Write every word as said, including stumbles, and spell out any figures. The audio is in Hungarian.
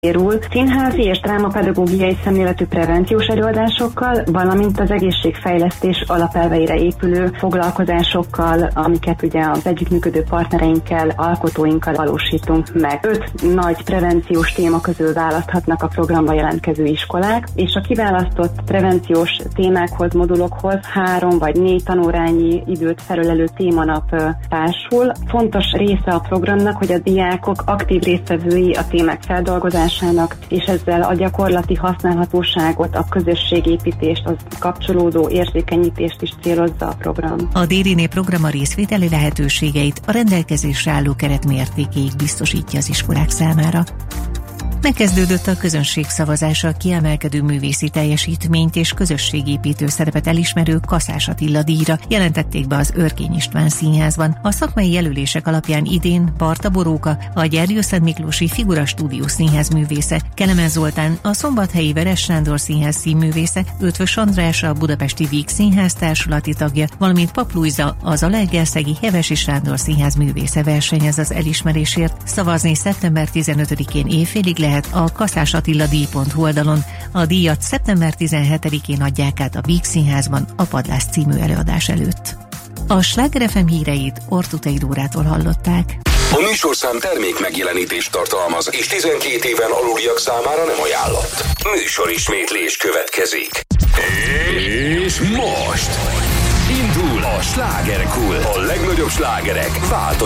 érul színházi és drámapedagógiai szemléletű prevenciós előadásokkal, valamint az egészségfejlesztés alapelveire épülő foglalkozásokkal, amiket ugye az együttműködő partnereinkkel, alkotóinkkal valósítunk meg. Öt nagy prevenciós téma közül választhatnak a programba jelentkező iskolák, és a kiválasztott prevenciós témákhoz, modulokhoz három vagy négy tanórányi időt felölelő témanap társul. Fontos része a programnak, hogy a diákok aktív résztvevői a témák feldolgozásának, és ezzel a gyakorlati használhatóságot, a közösségépítést, az kapcsolódó érzékenyítést is célozza a program. A dé dé-nél program a részvételi lehetőségeit a rendelkezésre álló keret mértékéig biztosítja az iskolák számára. Megkezdődött a közönség szavazása a kiemelkedő művészi teljesítményt és közösségépítő szerepet elismerő Kaszás Attila díjra, jelentették be az Örkény István Színházban. A szakmai jelölések alapján idén Barta Boróka, a Gyergyószent Miklósi Figura Stúdió színház művésze, Kelemen Zoltán, a Szombathelyi Veres Sándor Színház színművésze, Ötvös András, a Budapesti Víg Színház társulati tagja, valamint Pap Lujza, az Zalaegerszegi Hevesi Sándor Színház művésze versenyez az elismerésért. Szavazni szeptember tizenötödikén éjfélig lehet a kaszás attila díj pont hu oldalon. A díjat szeptember tizenhetedikén adják át a Víg Színházban a Padlás című előadás előtt. A Sláger ef em híreit Ortutai Dórától hallották. A műsorszám termék megjelenítést tartalmaz, és tizenkét éven aluliak számára nem ajánlott. Műsorismétlés következik. És most indul a Slágerkul. A legnagyobb slágerek változnak.